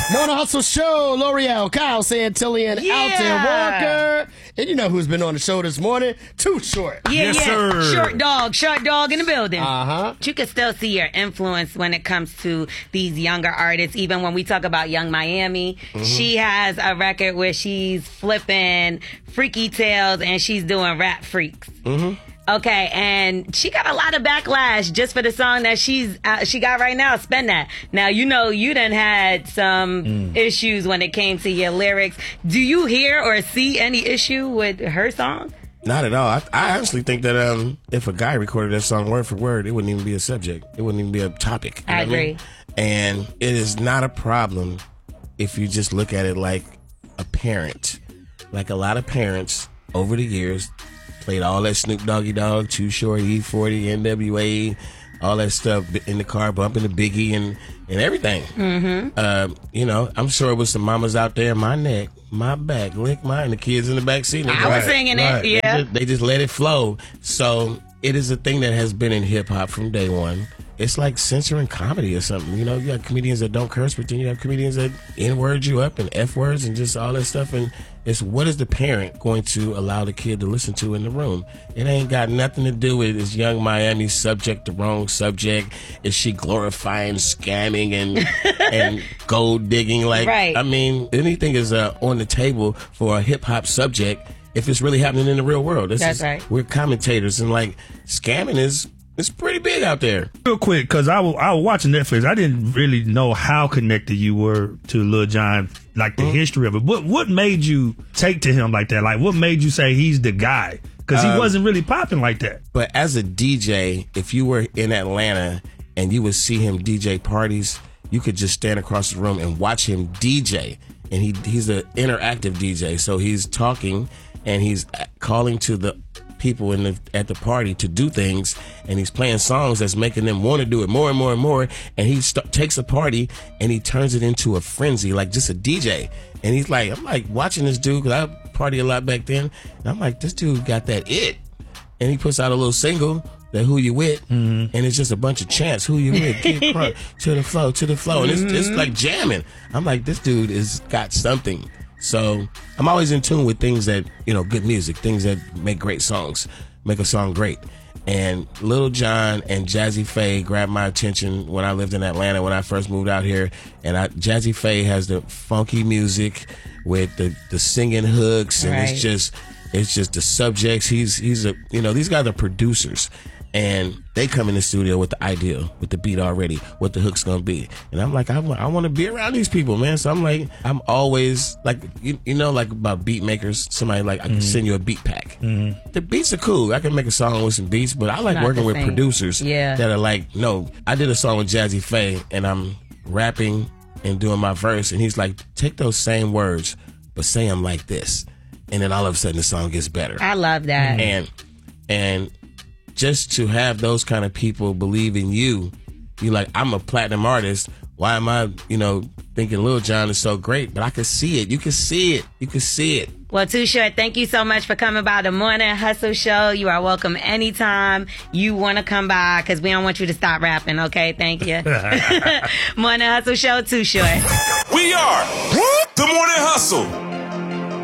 Morning Hustle Show, L'Oreal, Kyle Santillan, Alton Walker. And you know who's been on the show this morning? Too Short. Yes, sir. Short dog in the building. Uh-huh. You can still see your influence when it comes to these younger artists. Even when we talk about Young Miami, she has a record where she's flipping Freaky Tales and she's doing Rap Freaks. Okay, and she got a lot of backlash just for the song that she got right now, Spend That. Now, you know, you done had some issues when it came to your lyrics. Do you hear or see any issue with her song? Not at all. I honestly think that if a guy recorded that song word for word, it wouldn't even be a subject. It wouldn't even be a topic. I agree. And it is not a problem if you just look at it like a parent. Like a lot of parents over the years played all that Snoop Doggy Dogg, Too Short, E40, NWA, all that stuff in the car, bumping the Biggie and everything. You know, I'm sure it was some mamas out there, my neck, my back, lick mine, the kids in the back seat. I was singing it, yeah. They just let it flow. So it is a thing that has been in hip hop from day one. It's like censoring comedy or something. You know, you have comedians that don't curse, but then you have comedians that N-word you up and F-words and just all that stuff. And it's what is the parent going to allow the kid to listen to in the room? It ain't got nothing to do with is Young Miami subject the wrong subject? Is she glorifying scamming and gold digging? Like, right. I mean, anything is on the table for a hip-hop subject if it's really happening in the real world. That's right. We're commentators, and like scamming is... It's pretty big out there. Real quick, because I was watching Netflix. I didn't really know how connected you were to Lil Jon, like the history of it. What made you take to him like that? Like, what made you say he's the guy? Because he wasn't really popping like that. But as a DJ, if you were in Atlanta and you would see him DJ parties, you could just stand across the room and watch him DJ. And he's an interactive DJ. So he's talking and he's calling to the people at the party to do things, and he's playing songs that's making them want to do it more and more and more, and he takes a party and he turns it into a frenzy, like just a DJ. And he's like, I'm like watching this dude, because I party a lot back then, and I'm like, this dude got that it. And he puts out a little single, that Who You With, and it's just a bunch of chants. Who you with? Get crunk, to the flow, to the flow. And it's like jamming. I'm like, this dude is got something. So I'm always in tune with things that, you know, good music, things that make great songs, make a song great. And Lil Jon and Jazzy Faye grabbed my attention when I lived in Atlanta when I first moved out here. And Jazzy Faye has the funky music with the singing hooks, and right. it's just the subjects. He's a, you know, these guys are producers. And they come in the studio with the idea, with the beat already, what the hook's gonna be. And I'm like, I want to be around these people, man. So I'm like, I'm always like, you know, like about beat makers. Somebody like, I can send you a beat pack. The beats are cool. I can make a song with some beats, but I like working with producers that are like, no, I did a song with Jazzy Faye, and I'm rapping and doing my verse, and he's like, take those same words, but say them like this, and then all of a sudden the song gets better. I love that. And just to have those kind of people believe in you, you're like, I'm a platinum artist. Why am I, you know, thinking Lil Jon is so great? But I can see it. You can see it. You can see it. Well, Too Short, thank you so much for coming by the Morning Hustle Show. You are welcome anytime you want to come by, because we don't want you to stop rapping, okay? Thank you. Morning Hustle Show, Too Short. We are the Morning Hustle.